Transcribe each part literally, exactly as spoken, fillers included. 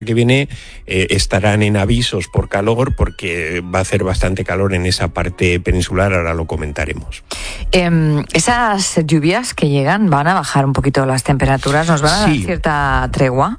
que viene eh, estarán en avisos por calor porque va a hacer bastante calor en esa parte peninsular, ahora lo comentaremos. Eh, esas lluvias que llegan van a bajar un poquito las temperaturas, ¿nos van a Sí. dar cierta tregua?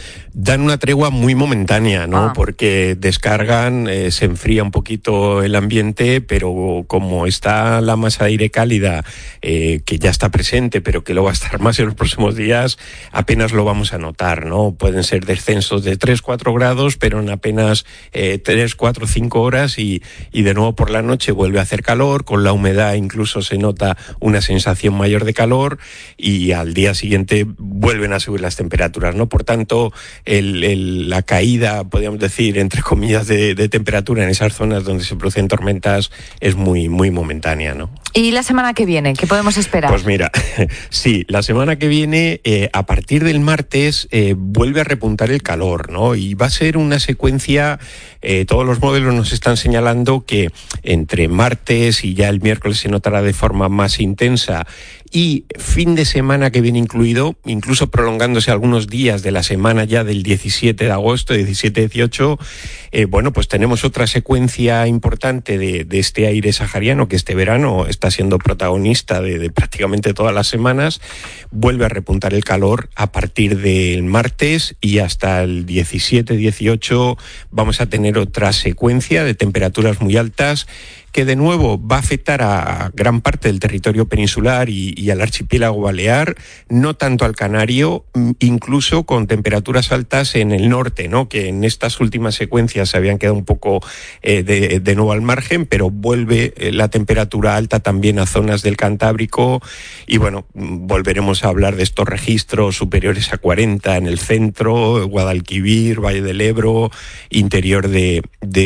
Dan una tregua muy momentánea, ¿no? Ah. Porque descargan, eh, se enfría un poquito el ambiente, pero como está la masa de aire cálida, eh, que ya está presente, pero que lo va a estar más en los próximos días, apenas lo vamos a notar, ¿no? Pueden ser descensos de tres, cuatro grados, pero en apenas eh, tres, cuatro, cinco horas y, y de nuevo por la noche vuelve a hacer calor, con la humedad incluso se nota una sensación mayor de calor y al día siguiente vuelven a subir las temperaturas, ¿no? Por tanto, El, el, la caída, podríamos decir, entre comillas, de, de temperatura en esas zonas donde se producen tormentas es muy, muy momentánea, ¿no? ¿Y la semana que viene? ¿Qué podemos esperar? Pues mira, sí, la semana que viene, eh, a partir del martes, eh, vuelve a repuntar el calor, ¿no? Y va a ser una secuencia, eh, todos los modelos nos están señalando que entre martes y ya el miércoles se notará de forma más intensa y fin de semana que viene incluido, incluso prolongándose algunos días de la semana ya del diecisiete de agosto, diecisiete dieciocho, eh, bueno, pues tenemos otra secuencia importante de, de este aire sahariano que este verano está siendo protagonista de, de prácticamente todas las semanas. Vuelve a repuntar el calor a partir del martes y hasta el diecisiete dieciocho vamos a tener otra secuencia de temperaturas muy altas que de nuevo va a afectar a gran parte del territorio peninsular y, y al archipiélago balear, no tanto al Canario, incluso con temperaturas altas en el norte, ¿no? Que en estas últimas secuencias se habían quedado un poco eh, de, de nuevo al margen, pero vuelve eh, la temperatura alta también a zonas del Cantábrico y bueno, volveremos a hablar de estos registros superiores a cuarenta en el centro, Guadalquivir, Valle del Ebro, interior de,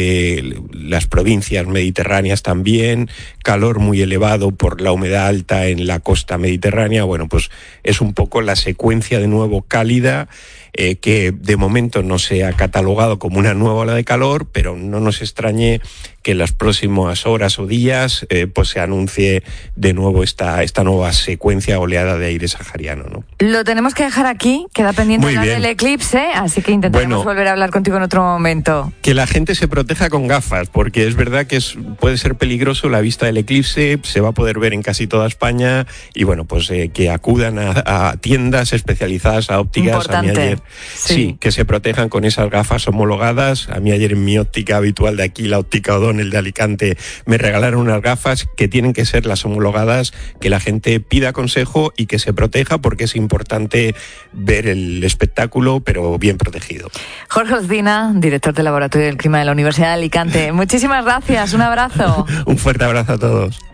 de las provincias mediterráneas también, calor muy elevado por la humedad alta en la costa mediterránea. Bueno, pues es un poco la secuencia de nuevo cálida eh, que de momento no se ha catalogado como una nueva ola de calor, pero no nos extrañe que en las próximas horas o días eh, pues se anuncie de nuevo esta, esta nueva secuencia oleada de aire sahariano, ¿no? Lo tenemos que dejar aquí, queda pendiente Muy hablar bien. del eclipse, así que intentaremos Bueno. volver a hablar contigo en otro momento. Que la gente se proteja con gafas, porque es verdad que es, puede ser peligroso la vista del eclipse, se va a poder ver en casi toda España y bueno, pues eh, que acudan a, a tiendas especializadas, a ópticas. Importante. A mí ayer, Sí. sí, que se protejan con esas gafas homologadas. A mí ayer en mi óptica habitual de aquí, la óptica O'Donnell de Alicante, me regalaron unas gafas que tienen que ser las homologadas, que la gente pida consejo y que se proteja porque es importante ver el espectáculo, pero bien protegido. Jorge Olcina, director del Laboratorio del Clima de la Universidad de Alicante. Muchísimas gracias, un abrazo. Un fuerte abrazo a todos.